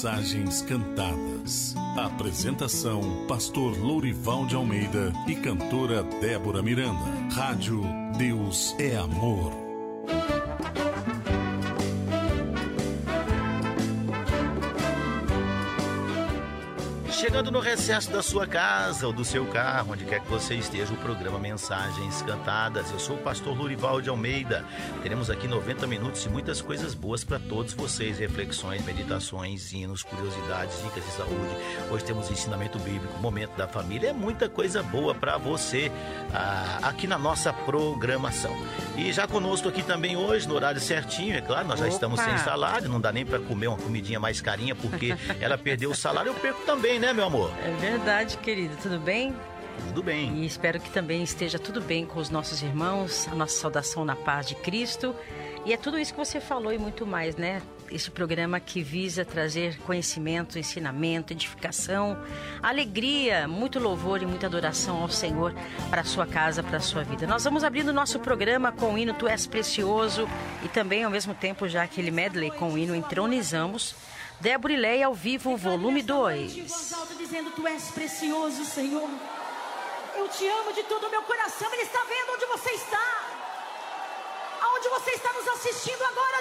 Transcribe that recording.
Mensagens cantadas. Apresentação: Pastor Lourival de Almeida e cantora Débora Miranda. Rádio Deus é Amor. Chegando no recesso da sua casa ou do seu carro, onde quer que você esteja, o programa Mensagens Cantadas. Eu sou o pastor Lourival de Almeida. Teremos aqui 90 minutos e muitas coisas boas para todos vocês. Reflexões, meditações, hinos, curiosidades, dicas de saúde. Hoje temos ensinamento bíblico, momento da família. É muita coisa boa para você aqui na nossa programação. E já conosco aqui também hoje, no horário certinho, é claro, nós já estamos sem salário. Não dá nem para comer uma comidinha mais carinha, porque ela perdeu o salário. Eu perco também, né, meu amor? É verdade, querido. Tudo bem? Tudo bem. E espero que também esteja tudo bem com os nossos irmãos. A nossa saudação na paz de Cristo. E é tudo isso que você falou e muito mais, né? Este programa que visa trazer conhecimento, ensinamento, edificação, alegria, muito louvor e muita adoração ao Senhor para a sua casa, para a sua vida. Nós vamos abrindo o nosso programa com o hino Tu És Precioso e também, ao mesmo tempo, já aquele medley com o hino Entronizamos, Débora e Leia ao vivo, volume 2. Em voz alta dizendo: Tu és precioso, Senhor. Eu te amo de todo o meu coração. Ele está vendo onde você está. Aonde você está nos assistindo agora,